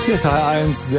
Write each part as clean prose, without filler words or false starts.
Hier ist HR1,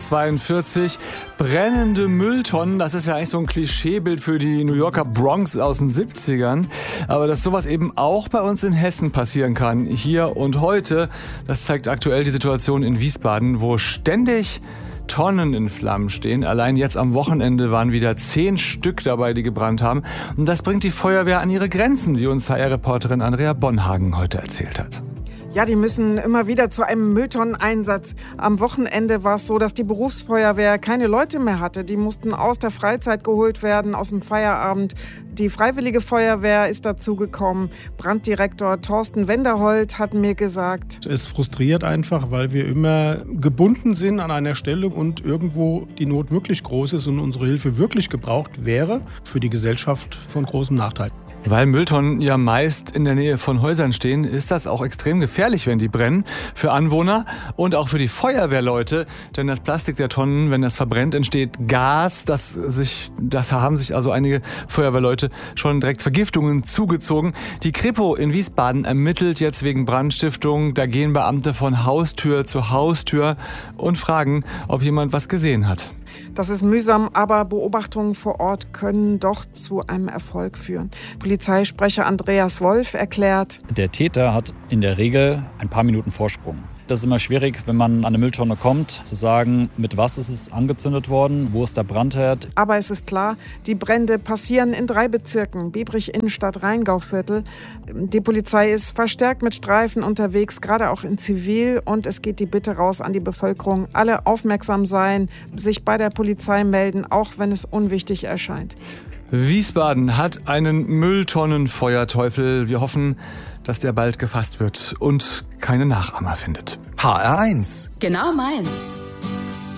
16:42 Uhr. Brennende Mülltonnen, das ist ja eigentlich so ein Klischeebild für die New Yorker Bronx aus den 70ern. Aber dass sowas eben auch bei uns in Hessen passieren kann, hier und heute, das zeigt aktuell die Situation in Wiesbaden, wo ständig Tonnen in Flammen stehen. Allein jetzt am Wochenende waren wieder 10 Stück dabei, die gebrannt haben. Und das bringt die Feuerwehr an ihre Grenzen, wie uns HR-Reporterin Andrea Bonhagen heute erzählt hat. Ja, die müssen immer wieder zu einem Mülltonneneinsatz. Am Wochenende war es so, dass die Berufsfeuerwehr keine Leute mehr hatte. Die mussten aus der Freizeit geholt werden, aus dem Feierabend. Die Freiwillige Feuerwehr ist dazugekommen. Branddirektor Thorsten Wenderholt hat mir gesagt: Es frustriert einfach, weil wir immer gebunden sind an einer Stelle und irgendwo die Not wirklich groß ist und unsere Hilfe wirklich gebraucht wäre, für die Gesellschaft von großem Nachteil. Weil Mülltonnen ja meist in der Nähe von Häusern stehen, ist das auch extrem gefährlich, wenn die brennen. Für Anwohner und auch für die Feuerwehrleute. Denn das Plastik der Tonnen, wenn das verbrennt, entsteht Gas. Das haben sich also einige Feuerwehrleute schon direkt Vergiftungen zugezogen. Die Kripo in Wiesbaden ermittelt jetzt wegen Brandstiftung. Da gehen Beamte von Haustür zu Haustür und fragen, ob jemand was gesehen hat. Das ist mühsam, aber Beobachtungen vor Ort können doch zu einem Erfolg führen. Polizeisprecher Andreas Wolf erklärt: Der Täter hat in der Regel ein paar Minuten Vorsprung. Das ist immer schwierig, wenn man an eine Mülltonne kommt, zu sagen, mit was ist es angezündet worden, wo ist der Brandherd. Aber es ist klar, die Brände passieren in 3 Bezirken, Biebrich, Innenstadt, Rheingauviertel. Die Polizei ist verstärkt mit Streifen unterwegs, gerade auch in Zivil. Und es geht die Bitte raus an die Bevölkerung, alle aufmerksam sein, sich bei der Polizei melden, auch wenn es unwichtig erscheint. Wiesbaden hat einen Mülltonnenfeuerteufel. Wir hoffen, dass der bald gefasst wird und keine Nachahmer findet. HR1. Genau meins.